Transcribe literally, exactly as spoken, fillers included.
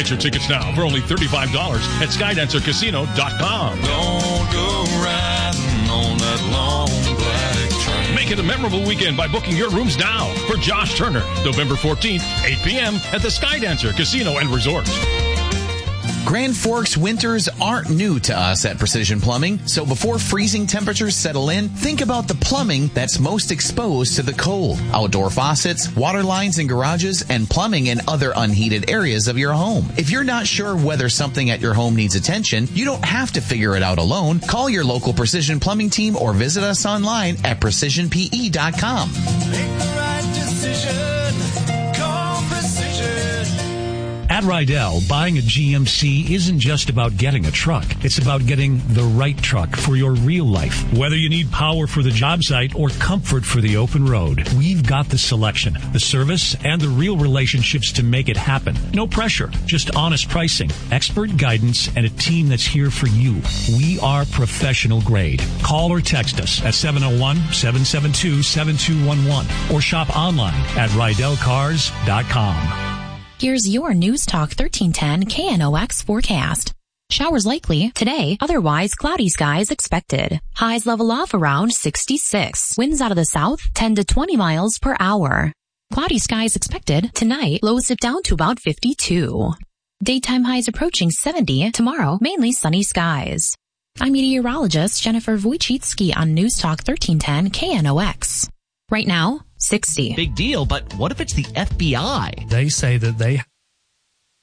Get your tickets now for only thirty-five dollars at skydancer casino dot com. Don't go riding on that long black train. Make it a memorable weekend by booking your rooms now for Josh Turner, November fourteenth, eight p.m. at the Skydancer Casino and Resort. Grand Forks winters aren't new to us at Precision Plumbing, so before freezing temperatures settle in, think about the plumbing that's most exposed to the cold. Outdoor faucets, water lines in garages, and plumbing in other unheated areas of your home. If you're not sure whether something at your home needs attention, you don't have to figure it out alone. Call your local Precision Plumbing team or visit us online at precision p e dot com. Make the right decision. Call Precision. At Rydell, buying a G M C isn't just about getting a truck. It's about getting the right truck for your real life. Whether you need power for the job site or comfort for the open road, we've got the selection, the service, and the real relationships to make it happen. No pressure, just honest pricing, expert guidance, and a team that's here for you. We are professional grade. Call or text us at seven oh one, seven seven two, seven two one one or shop online at rydell cars dot com. Here's your News Talk thirteen ten K N O X forecast. Showers likely today, otherwise cloudy skies expected. Highs level off around sixty-six. Winds out of the south ten to twenty miles per hour. Cloudy skies expected tonight, lows dip down to about fifty-two. Daytime highs approaching seventy. Tomorrow, mainly sunny skies. I'm meteorologist Jennifer Wojcicki on News Talk thirteen ten K N O X. Right now, sixty. Big deal, but what if it's the F B I? They say that they